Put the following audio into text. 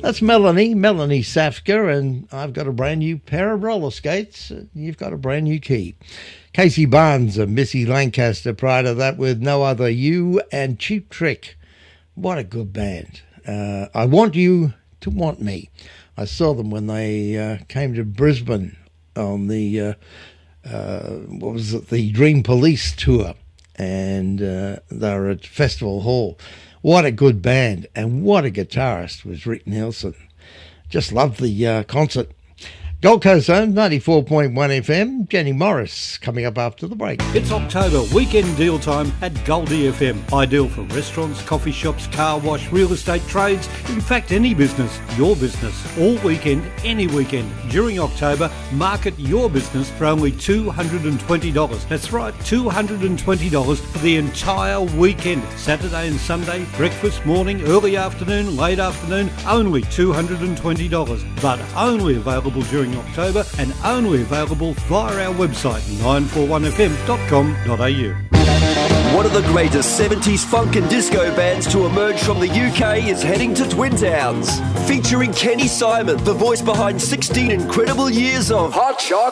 That's Melanie Safka, and I've got a brand new pair of roller skates. You've got a brand new key. Casey Barnes and Missy Lancaster prior to that with No Other You and Cheap Trick. What a good band. I Want You to Want Me. I saw them when they came to Brisbane on the, the Dream Police tour, and they were at Festival Hall. What a good band, and what a guitarist was Rick Nielsen. Just loved the concert. Gold Coast Zone, 94.1 FM. Jenny Morris coming up after the break. It's October, weekend deal time at Goldie FM. Ideal for restaurants, coffee shops, car wash, real estate trades, in fact any business, your business. All weekend, any weekend. During October, market your business for only $220. That's right, $220 for the entire weekend. Saturday and Sunday, breakfast, morning, early afternoon, late afternoon, only $220. But only available during October and only available via our website 941fm.com.au. One of the greatest 70s funk and disco bands to emerge from the UK is heading to Twin Towns. Featuring Kenny Simon, the voice behind 16 incredible years of Hot Chocolate.